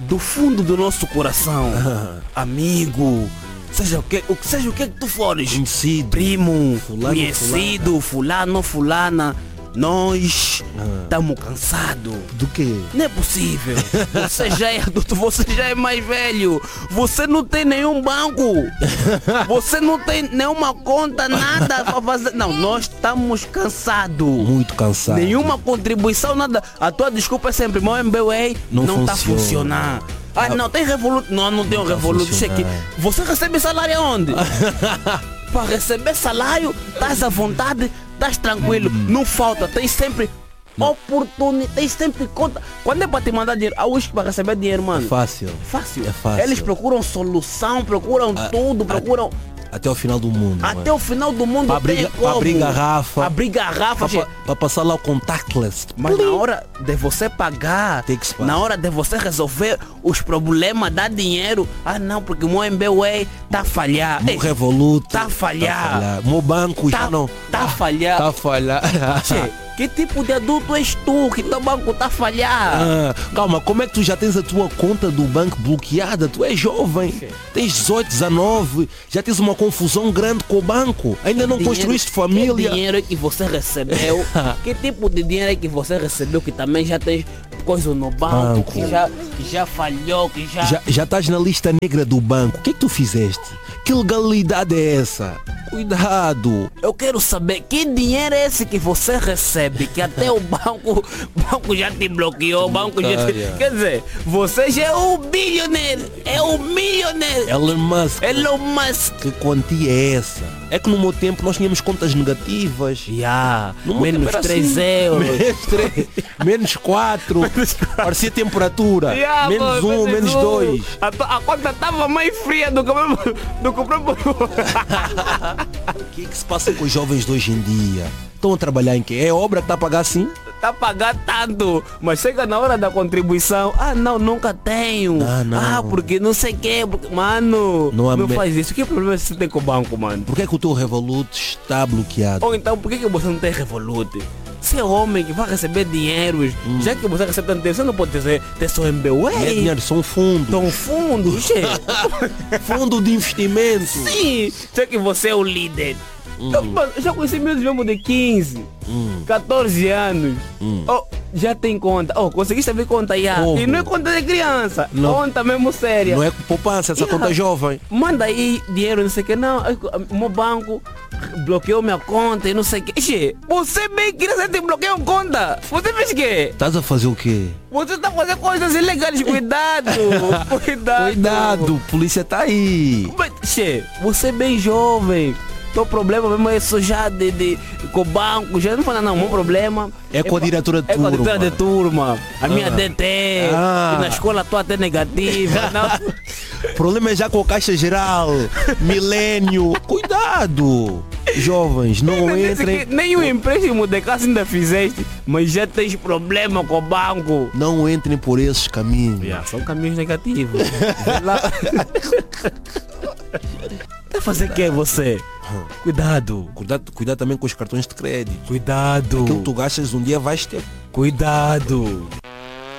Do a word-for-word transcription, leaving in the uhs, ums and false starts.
do fundo do nosso coração, amigo, seja o que, o, seja o que tu fores, conhecido, primo, fulano, conhecido, fulano, fulana, nós estamos ah. cansados. Do quê? Não é possível. Você já é adulto, você já é mais velho. Você não tem nenhum banco. Você não tem nenhuma conta, nada para fazer. Não, nós estamos cansados. Muito cansados. Nenhuma contribuição, nada. A tua desculpa é sempre, meu M B A não está funcionando. Ah, não, tem Revolut. Não, não tem um Revolut. Aqui. Você recebe salário aonde? Para receber salário, estás à vontade, estás tranquilo. Hum. Não falta, tem sempre oportunidade, tem sempre conta. Quando é para te mandar dinheiro, a Whisky para receber dinheiro, mano. É fácil. Fácil. É fácil. Eles procuram solução, procuram a, tudo, procuram... A, até o final do mundo. Até mano. o final do mundo. Para abrir, abrir garrafa. Abrir garrafa. Para passar lá o contactless. Mas na hora de você pagar, na hora de você resolver os problemas, dar dinheiro. Ah não, porque o meu M B W A tá a falhar. O Revolut tá a falhar. O meu banco tá, já não. Tá a falhar. Tá a falhar. Che, que tipo de adulto és tu que teu banco tá a falhar? Ah, calma, como é que tu já tens a tua conta do banco bloqueada? Tu és jovem, tens dezoito, dezanove, já tens uma confusão grande com o banco. Ainda que não dinheiro, construíste família. Que dinheiro é que você recebeu? Que tipo de dinheiro é que você recebeu que também já tens coisa no banco, banco. Que, já, que já falhou, que já... já... Já estás na lista negra do banco. O que é que tu fizeste? Que legalidade é essa? Cuidado. Eu quero saber que dinheiro é esse que você recebe, que até o banco, o banco já te bloqueou, o banco já te... Quer dizer, você já é o bilionário, é o milionário. Elon Musk. Elon Musk. Que quantia é essa? É que no meu tempo nós tínhamos contas negativas. Já, yeah. Menos três assim. Euros. Menos três, menos quatro. Parecia temperatura. Yeah, menos pô, um, menos um. dois. A, a conta estava mais fria do que do que o próprio... O que é que se passa com os jovens de hoje em dia? Estão a trabalhar em quê? É obra que está a pagar assim? Está a pagar tanto, mas chega na hora da contribuição. Ah não, nunca tenho. Ah, não. Ah, porque não sei o que. Mano, não, não me... faz isso. Que problema você tem com o banco, mano? Por que é que o teu Revolut está bloqueado? Ou então, por que, que você não tem Revolut? Você é homem que vai receber dinheiros, hum. já que você recebe tanto dinheiro, você não pode ter, ter só M B W A. Não é dinheiro, são fundos. São fundos, fundo de investimento. Sim, já que você é o líder. Hum. Eu já conheci meus mesmo de quinze, hum. catorze anos. Hum. Oh, já tem conta. Oh, conseguiste abrir conta já. Oh, e não é conta de criança. Não. Conta mesmo séria. Não é poupança, essa yeah. conta jovem. Manda aí dinheiro, não sei o que. Não, o meu banco bloqueou minha conta e não sei o que. Che, você bem criança te bloqueou conta. Você fez o quê? Estás a fazer o quê? Você está fazendo coisas ilegais. Cuidado. Cuidado. Cuidado. Polícia está aí. Mas, che, você é bem jovem. O problema mesmo é isso já de, de, com o banco, já não fala não, o meu problema é com a diretora de é turma. É com a diretora de turma, a ah. minha D T, ah. na escola estou até negativa. O problema é já com a Caixa Geral, Milênio. Cuidado, jovens, não entrem. Nem o empréstimo de casa ainda fizeste, mas já tens problema com o banco. Não entrem por esses caminhos. Yeah, são caminhos negativos. Vai fazer o que você? Cuidado. Cuidado. Cuidado também com os cartões de crédito. Cuidado. Aquilo que tu gastas um dia vais ter. Cuidado.